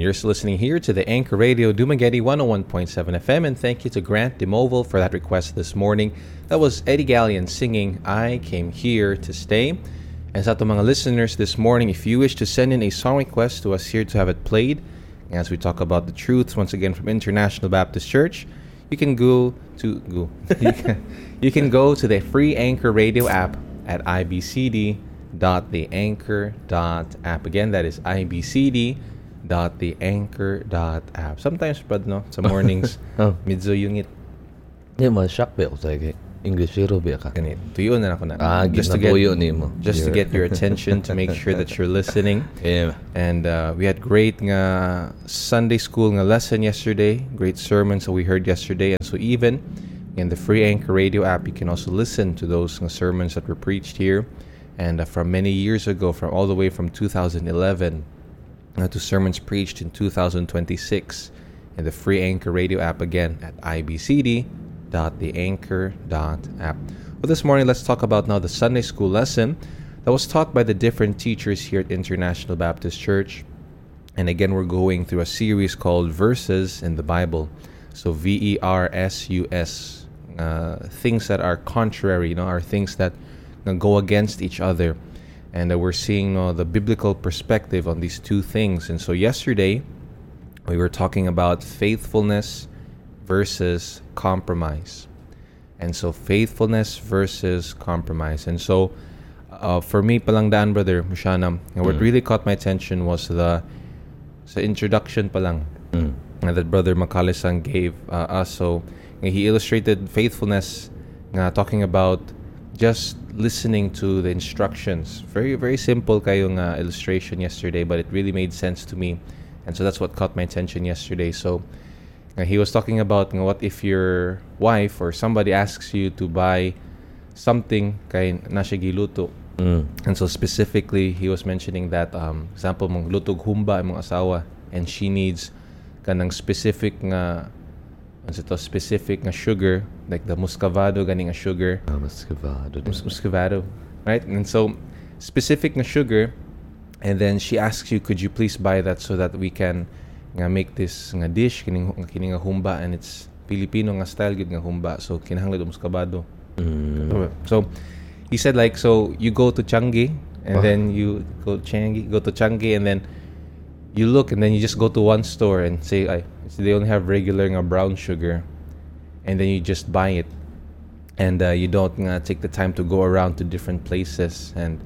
You're listening here to the Anchor Radio Dumaguete 101.7 FM, and thank you to Grant DeMoval for that request this morning. That was Eddie Gallion singing I Came Here to Stay. And sa ating mga listeners this morning, if you wish to send in a song request to us here to have it played, as we talk about the truths once again from International Baptist Church, you can go to the free Anchor Radio app at ibcd.theanchor.app. Again, that is ibcd.theanchor.app. Sometimes, but no, sa mornings, medyo yungit. Hindi mo, shock ba ako sa'yo? English zero ba ka? Ganit. Tuyo na ako na. Just to get your attention, to make sure that you're listening. Yeah. And we had great nga Sunday school nga lesson yesterday. Great sermons that we heard yesterday. And so even in the free Anchor Radio app, you can also listen to those nga sermons that were preached here. And from many years ago, from all the way from 2011 to sermons preached in 2026 in the free Anchor Radio app again at ibcd.theanchor.app. Well, this morning, let's talk about now the Sunday school lesson that was taught by the different teachers here at International Baptist Church. And again, we're going through a series called Verses in the Bible. So VERSUS, things that are contrary, are things that go against each other. And we're seeing the biblical perspective on these two things. And so yesterday, we were talking about faithfulness versus compromise. And so faithfulness versus compromise. And so for me palang daan, Brother Mushana, what really caught my attention was the introduction palang that Brother Makalisan gave us. So he illustrated faithfulness, talking about just listening to the instructions. Very, very simple kayong illustration yesterday, but it really made sense to me. And so that's what caught my attention yesterday. So he was talking about what if your wife or somebody asks you to buy something kay nasa giluto. And so specifically, he was mentioning that, example, mong lutog humba ang mong asawa and she needs kanang specific nga sugar, like the muscovado ganing a sugar. Muscovado, right? And so specific nga sugar, and then she asks you, could you please buy that so that we can make this nga dish kining nga humba, and it's Filipino nga style gid nga humba, so kinahanglan muscovado. So he said, like, so you go to Changi, and then you go to Changi, and then you look, and then you just go to one store and say, so they only have regular nga brown sugar, and then you just buy it, and you don't take the time to go around to different places. And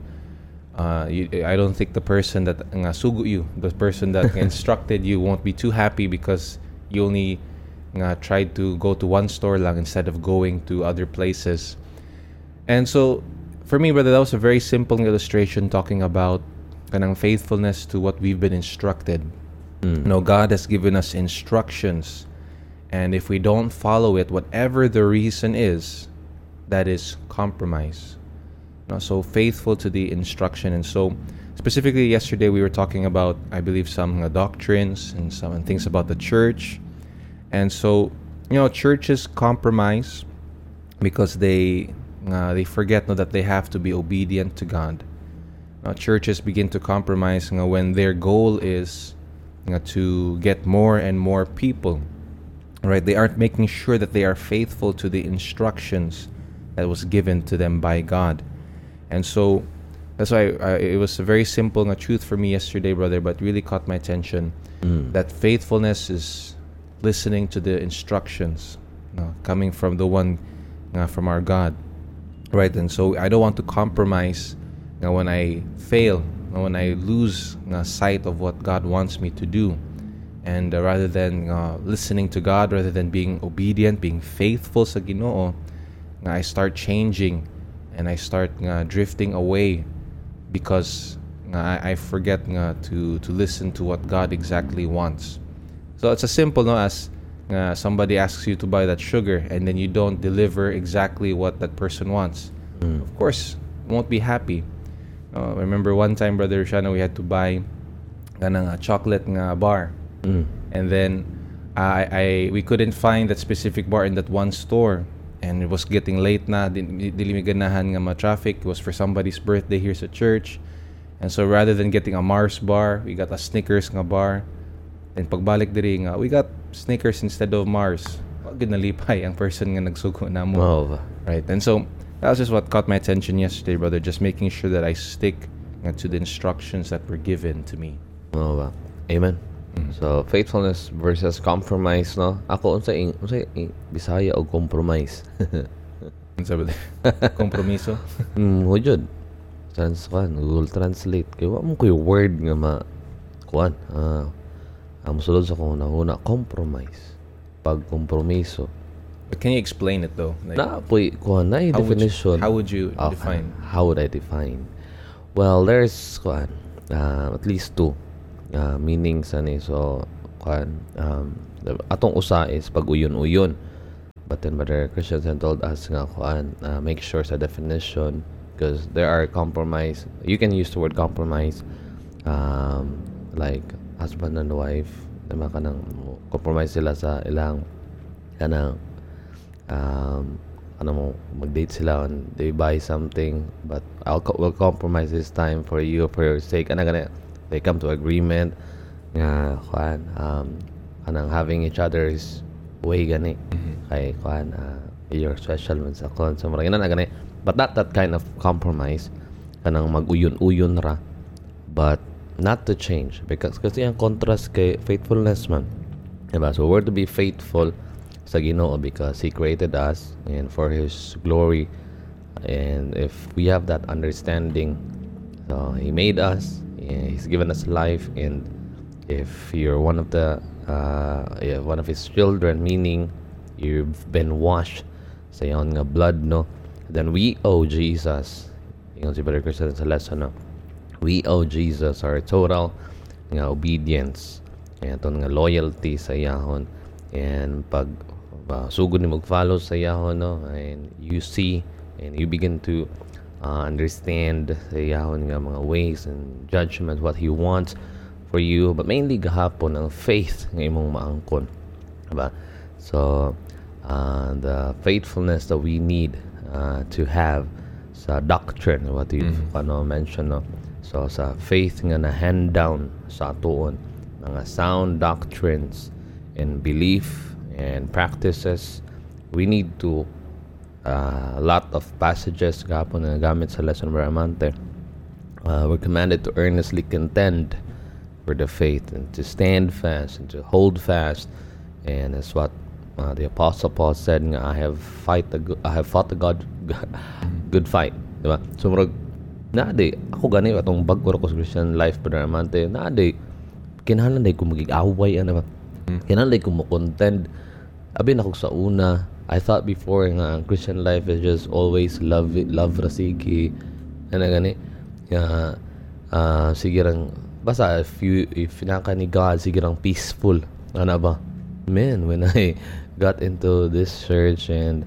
I don't think the person that sugu you, the person that instructed you, won't be too happy because you only tried to go to one store lang instead of going to other places. And so for me, brother, that was a very simple illustration talking about kanang faithfulness to what we've been instructed. God has given us instructions, and if we don't follow it, whatever the reason is, that is compromise. So faithful to the instruction. And so specifically yesterday we were talking about, I believe, some doctrines and some things about the church. And so churches compromise because they forget that they have to be obedient to God. Churches begin to compromise when their goal is to get more and more people, right? They aren't making sure that they are faithful to the instructions that was given to them by God. And so that's why it was a very simple truth for me yesterday, brother, but really caught my attention that faithfulness is listening to the instructions coming from the one from our God, right? And so I don't want to compromise when I fail, when I lose sight of what God wants me to do. And rather than listening to God, rather than being obedient, being faithful sa Ginoo, I start changing and I start drifting away because I forget to listen to what God exactly wants. So it's as simple as somebody asks you to buy that sugar and then you don't deliver exactly what that person wants. Of course, won't be happy. I remember one time, Brother Shana, we had to buy a chocolate bar. And then we couldn't find that specific bar in that one store. And it was getting late na, dili mi ganahan nga ma-traffic. It was for somebody's birthday here sa church. And so rather than getting a Mars bar, we got a Snickers nga bar. And pagbalik diri nga, we got Snickers instead of Mars. Wag gid nalipay ang person nga nagsugo namo. Oo ba? Right? And so, that was just what caught my attention yesterday, brother. Just making sure that I stick to the instructions that were given to me. Oo ba? Amen. So, faithfulness versus compromise, no? Ako, unsay Bisaya o compromise. Ano sabi brother? Kompromiso? Hujud. Google Translate. Kaya wa mo ko yung word nga kuan. Ang sulod sa kung una, compromise. Pagkompromiso. But can you explain it though? Like, Kuan na definition. How would you define? How would I define? Well, there's kuan at least two meanings ani. So kuan atong usa is pag-uyon-uyon. But then Brother Christiansen told us nga kuan make sure sa definition because there are compromise. You can use the word compromise like husband and wife, diba kanang compromise sila sa ilang kanang mo mag-date sila and they buy something but will compromise this time for you for your sake they come to agreement nga kuan kanang having each other's way gani kay kuan you're special man sa kon sa murag na gani but not that kind of compromise kanang mag-uyon-uyon ra but not to change because kasi ang contrast kay faithfulness man diba so we're to be faithful sa Ginoo because He created us and for His glory and if we have that understanding so He made us and He's given us life and if you're one of His children meaning you've been washed sa iyang nga blood no then we owe Jesus yung si Brother Christian sa lesson no we owe Jesus our total nga obedience and itong nga loyalty sa iyahon and pag sugod ni mag-follow sa iyahon no and you see and you begin to understand sa iyahon nga mga ways and judgment what He wants for you but mainly gahapon ang faith nga imong maangkon diba so the faithfulness that we need to have sa doctrine what you've mentioned no so sa faith nga na hand down sa atoon mga sound doctrines and belief and practices we need to a lot of passages gapon na gamit sa lesson Baramante we're commanded to earnestly contend for the faith and to stand fast and to hold fast and that's what the Apostle Paul said nga I have fought the good fight diba so murag naadi ako gani atong bago ko sa Christian life Brother Amante naadi kinahanglan day ko magig-away ano ba kinahanglan day ko mo contend abi na ko sa una I thought before nga Christian life is just always love rasiki ano gani sige rang basta if naka ni God sige rang peaceful ano ba man when I got into this church and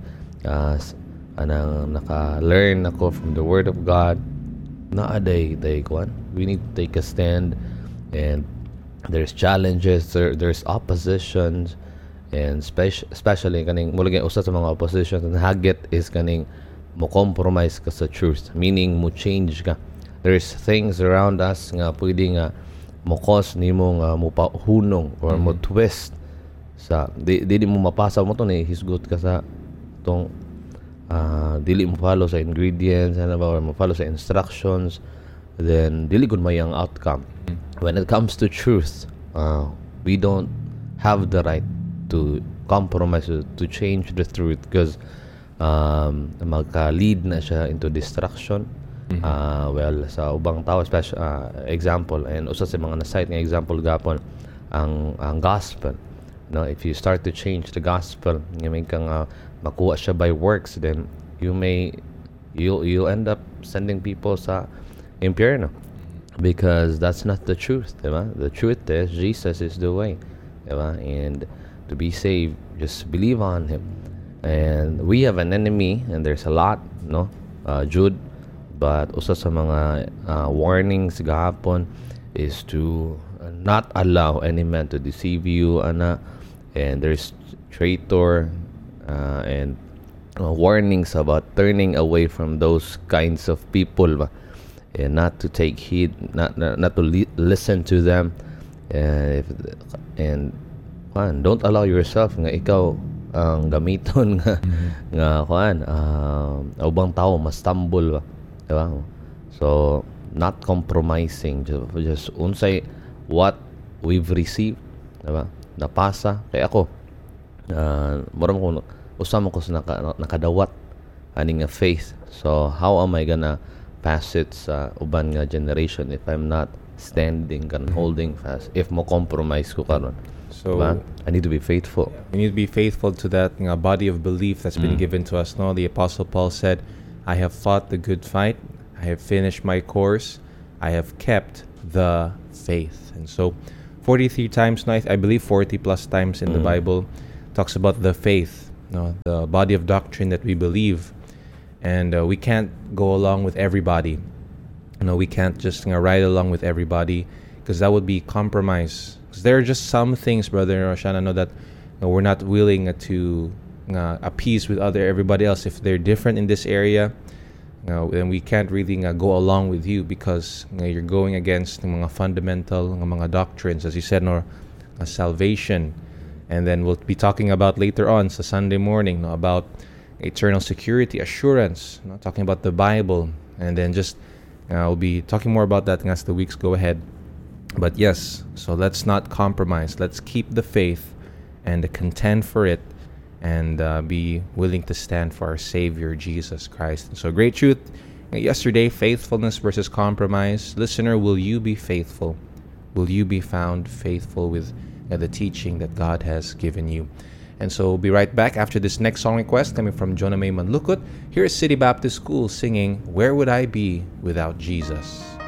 naka-learn ako from the Word of God naaday we need to take a stand and there's challenges there's oppositions and especially kaning mula usa sa mga oppositions and hagit is kaning mo compromise ka sa truth meaning mo change ka there's things around us nga pwede nga mo cause nimo nga mo pahunong or mo twist sa dili mo mapasa mo to ni hisgot ka sa tong dili mo follow sa ingredients ano ba or mo follow sa instructions then dili gud may ang outcome when it comes to truth we don't have the right to compromise to change the truth because magka-lead na siya into destruction well sa ubang tao special example and usa sa mga na-cite nga example gapon ang gospel no if you start to change the gospel nga may kang makuha siya by works then you'll end up sending people sa impyerno because that's not the truth diba the truth is Jesus is the way diba and to be saved just believe on Him and we have an enemy and there's a lot no Jude but usa sa mga warnings gahapon is to not allow any man to deceive you ana and there's traitor and warnings about turning away from those kinds of people and not to take heed not to listen to them And if and kuan, don't allow yourself nga ikaw ang gamiton nga kuan ubang tao mas stumble ba, diba? So not compromising, just unsay what we've received, diba? Napasa kay ako mura ko usama ko sa nakadawat ani nga faith. So how am I gonna pass it sa uban nga generation if I'm not standing and holding fast, if mo compromise ko karon? So diba? I need to be faithful. we need to be faithful to that body of belief that's been given to us. No, the Apostle Paul said, "I have fought the good fight. I have finished my course. I have kept the faith." And so, 43 times, no, I believe 40 plus times in the Bible talks about the faith, no, the body of doctrine that we believe, and we can't go along with everybody. We can't just ride along with everybody, because that would be compromise. Because there are just some things, Brother Roshana, that we're not willing to appease with everybody else. If they're different in this area, then we can't really go along with you, because you're going against mga fundamental mga doctrines, as you said, salvation. And then we'll be talking about later on sa Sunday morning about eternal security, assurance, talking about the Bible. And then just we'll be talking more about that as the weeks go ahead. But yes, so let's not compromise. Let's keep the faith and contend for it, and be willing to stand for our Savior, Jesus Christ. And so, great truth yesterday, faithfulness versus compromise. Listener, will you be faithful? Will you be found faithful with the teaching that God has given you? And so we'll be right back after this next song request coming from Jonah May Manlukut. Here is City Baptist School singing, "Where Would I Be Without Jesus?"